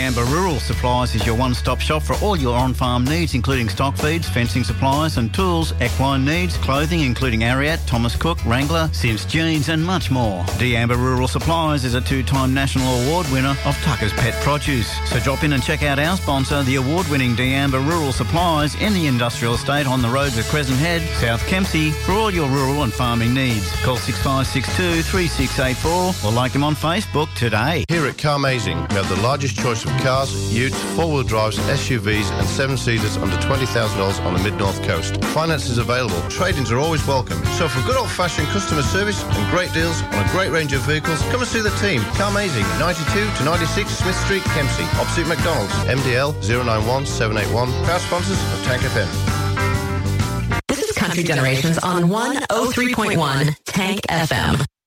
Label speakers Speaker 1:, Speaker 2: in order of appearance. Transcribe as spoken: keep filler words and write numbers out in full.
Speaker 1: Deamba Rural Supplies is your one-stop shop for all your on-farm needs, including stock feeds, fencing supplies and tools, equine needs, clothing including Ariat, Thomas Cook, Wrangler, Sims Jeans and much more. Deamba Rural Supplies is a two-time national award winner of Tucker's Pet Produce. So drop in and check out our sponsor, the award-winning Deamba Rural Supplies in the industrial estate on the roads of Crescent Head, South Kempsey, for all your rural and farming needs. Call six five six two, three six eight four or like them on Facebook today.
Speaker 2: Here at Carmazing, we have the largest choice of cars, utes, four-wheel drives, S U Vs and seven-seaters under twenty thousand dollars on the Mid-North Coast. Finance is available. Trade-ins are always welcome. So for good old-fashioned customer service and great deals on a great range of vehicles, come and see the team. Carmazing, ninety-two to ninety-six Smith Street, Kempsey, opposite McDonald's. M D L zero nine one seven eight one. Proud sponsors of Tank F M.
Speaker 3: This is Country Generations on one oh three point one Tank F M.